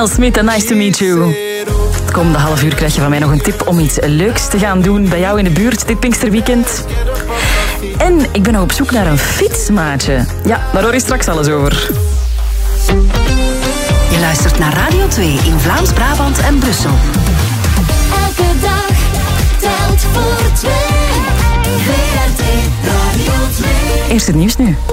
Miles Smith en Nice to Meet You. Het komende half uur krijg je van mij nog een tip om iets leuks te gaan doen bij jou in de buurt dit Pinksterweekend. En ik ben nog op zoek naar een fietsmaatje. Ja, daar hoor je straks alles over. Je luistert naar Radio 2 in Vlaams-Brabant en Brussel. Elke dag telt voor twee. VRT Radio 2. Eerst het nieuws nu.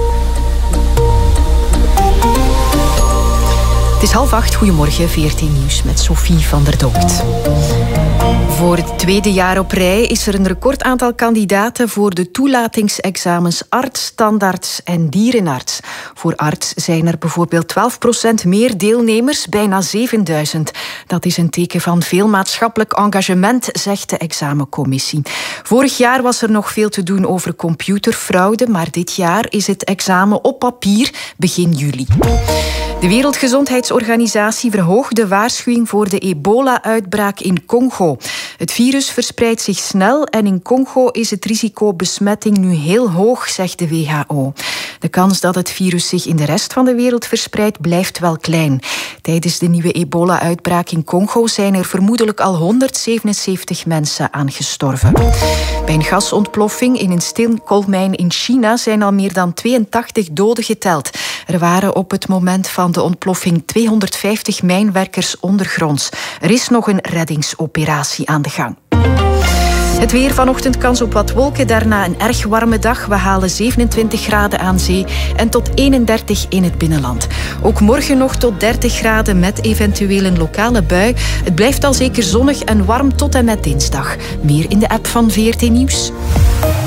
Het is 7:30, goedemorgen, VRT Nieuws met Sophie van der Dokt. Voor het tweede jaar op rij is er een recordaantal kandidaten voor de toelatingsexamens arts, standaards en dierenarts. Voor arts zijn er bijvoorbeeld 12% meer deelnemers, bijna 7000. Dat is een teken van veel maatschappelijk engagement, zegt de examencommissie. Vorig jaar was er nog veel te doen over computerfraude, maar dit jaar is het examen op papier begin juli. De Wereldgezondheidsorganisatie verhoogt de waarschuwing voor de ebola-uitbraak in Congo. Het virus verspreidt zich snel en in Congo is het risico besmetting nu heel hoog, zegt de WHO. De kans dat het virus zich in de rest van de wereld verspreidt blijft wel klein. Tijdens de nieuwe ebola-uitbraak in Congo zijn er vermoedelijk al 177 mensen aan gestorven. Bij een gasontploffing in een steenkoolmijn in China zijn al meer dan 82 doden geteld. Er waren op het moment van de ontploffing 250 mijnwerkers ondergronds. Er is nog een reddingsoperatie aan de gang. Het weer, vanochtend kans op wat wolken, daarna een erg warme dag. We halen 27 graden aan zee en tot 31 in het binnenland. Ook morgen nog tot 30 graden met eventueel een lokale bui. Het blijft al zeker zonnig en warm tot en met dinsdag. Meer in de app van VRT Nieuws.